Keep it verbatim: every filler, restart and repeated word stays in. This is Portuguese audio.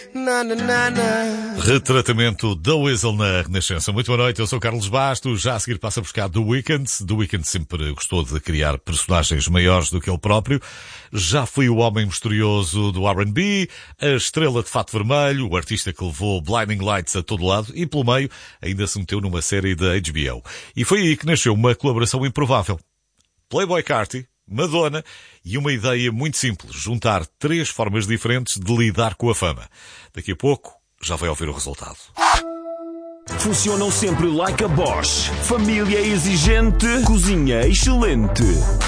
Na, na, na, na. Retratamento da Weasel na Renascença. Muito boa noite, eu sou Carlos Bastos. Já a seguir passa a buscar The Weeknd. The Weeknd sempre gostou de criar personagens maiores do que ele próprio. Já foi o homem misterioso do R and B, a estrela de fato vermelho, o artista que levou Blinding Lights a todo lado e, pelo meio, ainda se meteu numa série da H B O. E foi aí que nasceu uma colaboração improvável. Playboi Carti, Madonna e uma ideia muito simples, juntar três formas diferentes de lidar com a fama. Daqui a pouco já vai ouvir o resultado. Funcionam sempre like a Bosch. Família exigente, cozinha excelente.